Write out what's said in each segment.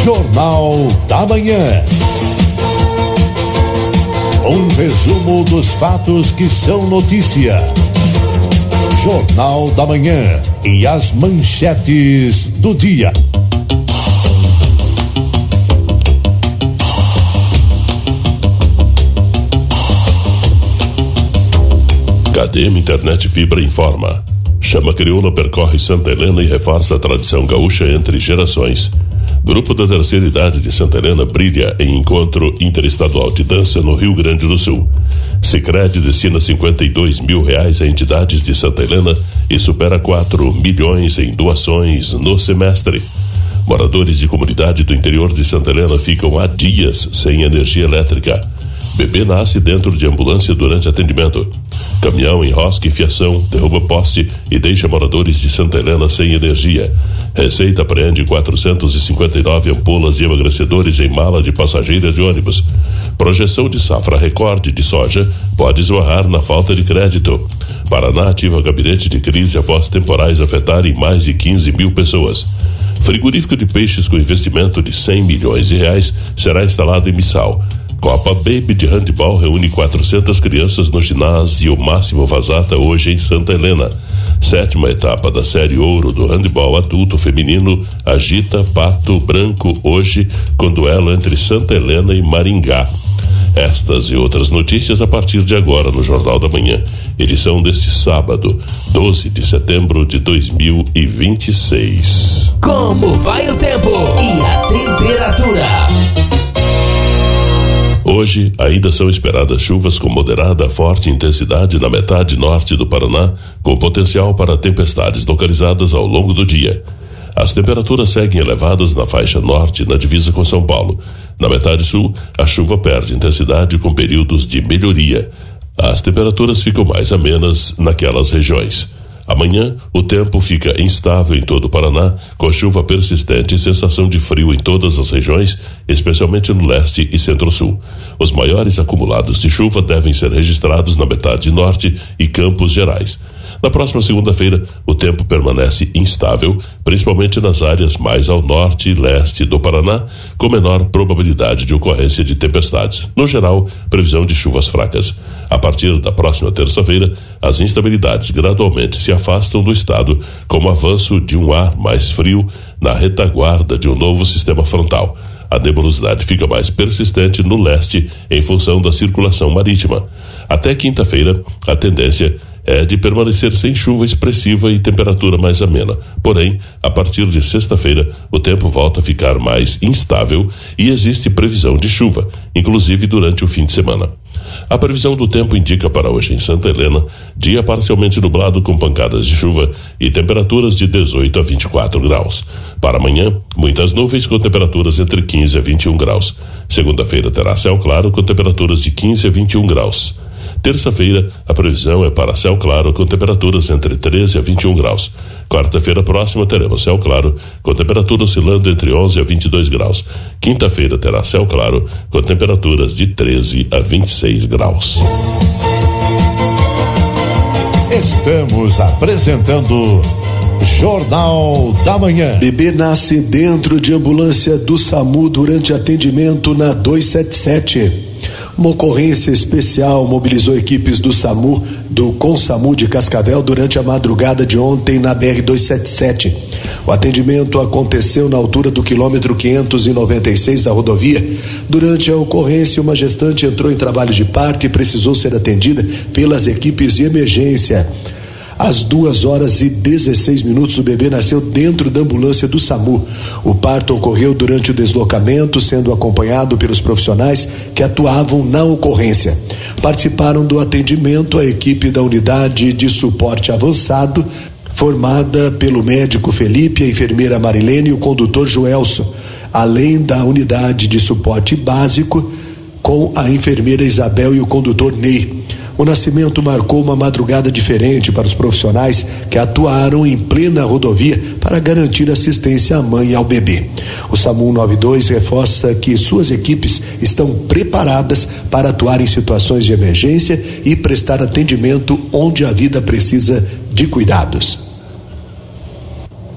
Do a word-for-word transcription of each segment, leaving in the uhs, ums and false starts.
Jornal da Manhã. Um resumo dos fatos que são notícia. Jornal da Manhã e as manchetes do dia. K D M Internet Fibra informa. Chama Crioula percorre Santa Helena e reforça a tradição gaúcha entre gerações. Grupo da terceira idade de Santa Helena brilha em encontro interestadual de dança no Rio Grande do Sul. Sicredi destina cinquenta e dois mil reais a entidades de Santa Helena e supera quatro milhões em doações no semestre. Moradores de comunidade do interior de Santa Helena ficam há dias sem energia elétrica. Bebê nasce dentro de ambulância durante atendimento. Caminhão enrosca em fiação, derruba poste e deixa moradores de Santa Helena sem energia. Receita apreende quatrocentos e cinquenta e nove ampolas de emagrecedores em mala de passageira de ônibus. Projeção de safra recorde de soja pode esbarrar na falta de crédito. Paraná ativa gabinete de crise após temporais afetarem mais de quinze mil pessoas. Frigorífico de peixes com investimento de cem milhões de reais será instalado em Missal. Copa Baby de handebol reúne quatrocentas crianças no ginásio Máximo Vazata hoje em Santa Helena. Sétima etapa da série ouro do handebol adulto feminino agita Pato Branco hoje com duelo entre Santa Helena e Maringá. Estas e outras notícias a partir de agora no Jornal da Manhã, edição deste sábado, doze de setembro de dois mil e vinte e seis. Como vai o tempo e a temperatura? Hoje, ainda são esperadas chuvas com moderada a forte intensidade na metade norte do Paraná, com potencial para tempestades localizadas ao longo do dia. As temperaturas seguem elevadas na faixa norte, na divisa com São Paulo. Na metade sul, a chuva perde intensidade com períodos de melhoria. As temperaturas ficam mais amenas naquelas regiões. Amanhã, o tempo fica instável em todo o Paraná, com chuva persistente e sensação de frio em todas as regiões, especialmente no leste e centro-sul. Os maiores acumulados de chuva devem ser registrados na metade norte e Campos Gerais. Na próxima segunda-feira, o tempo permanece instável, principalmente nas áreas mais ao norte e leste do Paraná, com menor probabilidade de ocorrência de tempestades. No geral, previsão de chuvas fracas. A partir da próxima terça-feira, as instabilidades gradualmente se afastam do estado, com o avanço de um ar mais frio na retaguarda de um novo sistema frontal. A nebulosidade fica mais persistente no leste em função da circulação marítima. Até quinta-feira, a tendência é de permanecer sem chuva expressiva e temperatura mais amena. Porém, a partir de sexta-feira, o tempo volta a ficar mais instável e existe previsão de chuva, inclusive durante o fim de semana. A previsão do tempo indica para hoje em Santa Helena, dia parcialmente nublado com pancadas de chuva e temperaturas de dezoito a vinte e quatro graus. Para amanhã, muitas nuvens com temperaturas entre quinze a vinte e um graus. Segunda-feira terá céu claro com temperaturas de quinze a vinte e um graus. Terça-feira, a previsão é para céu claro com temperaturas entre treze a vinte e um graus. Quarta-feira próxima teremos céu claro com temperatura oscilando entre onze a vinte e dois graus. Quinta-feira terá céu claro com temperaturas de treze a vinte e seis graus. Estamos apresentando Jornal da Manhã. Bebê nasce dentro de ambulância do SAMU durante atendimento na duzentos e setenta e sete. Uma ocorrência especial mobilizou equipes do SAMU, do CONSAMU de Cascavel, durante a madrugada de ontem na B R duzentos e setenta e sete. O atendimento aconteceu na altura do quilômetro quinhentos e noventa e seis da rodovia. Durante a ocorrência, uma gestante entrou em trabalho de parto e precisou ser atendida pelas equipes de emergência. Às duas horas e dezesseis minutos, o bebê nasceu dentro da ambulância do SAMU. O parto ocorreu durante o deslocamento, sendo acompanhado pelos profissionais que atuavam na ocorrência. Participaram do atendimento a equipe da unidade de suporte avançado, formada pelo médico Felipe, a enfermeira Marilene e o condutor Joelson, além da unidade de suporte básico com a enfermeira Isabel e o condutor Ney. O nascimento marcou uma madrugada diferente para os profissionais que atuaram em plena rodovia para garantir assistência à mãe e ao bebê. O SAMU noventa e dois reforça que suas equipes estão preparadas para atuar em situações de emergência e prestar atendimento onde a vida precisa de cuidados.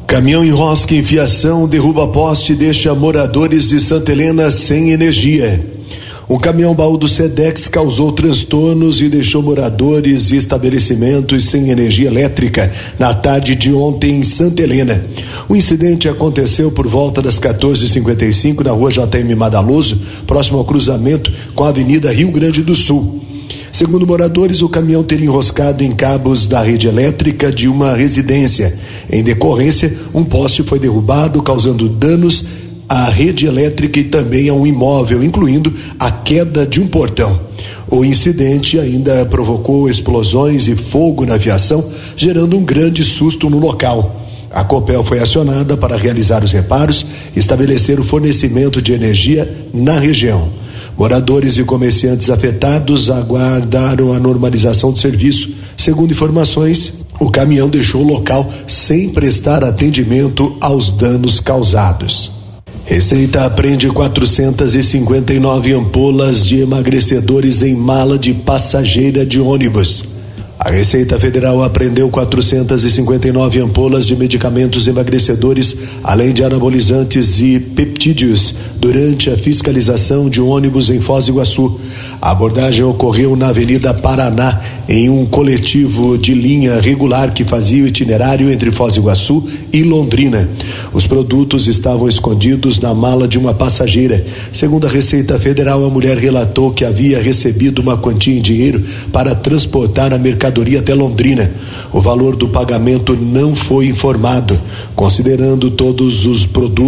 Caminhão enrosca em fiação, derruba poste e deixa moradores de Santa Helena sem energia. Um caminhão baú do Sedex causou transtornos e deixou moradores e estabelecimentos sem energia elétrica na tarde de ontem em Santa Helena. O incidente aconteceu por volta das quatorze e cinquenta e cinco na rua J M Madaloso, próximo ao cruzamento com a Avenida Rio Grande do Sul. Segundo moradores, o caminhão teria enroscado em cabos da rede elétrica de uma residência. Em decorrência, um poste foi derrubado, causando danos à rede elétrica e também a um imóvel, incluindo a queda de um portão. O incidente ainda provocou explosões e fogo na viação, gerando um grande susto no local. A Copel foi acionada para realizar os reparos e estabelecer o fornecimento de energia na região. Moradores e comerciantes afetados aguardaram a normalização do serviço. Segundo informações, o caminhão deixou o local sem prestar atendimento aos danos causados. Receita apreende quatrocentas e cinquenta e nove ampolas de emagrecedores em mala de passageira de ônibus. A Receita Federal apreendeu quatrocentas e cinquenta e nove ampolas de medicamentos emagrecedores, além de anabolizantes e peptídeos, durante a fiscalização de um ônibus em Foz do Iguaçu. A abordagem ocorreu na Avenida Paraná, em um coletivo de linha regular que fazia o itinerário entre Foz do Iguaçu e Londrina. Os produtos estavam escondidos na mala de uma passageira. Segundo a Receita Federal, a mulher relatou que havia recebido uma quantia em dinheiro para transportar a mercadoria até Londrina. O valor do pagamento não foi informado. Considerando todos os produtos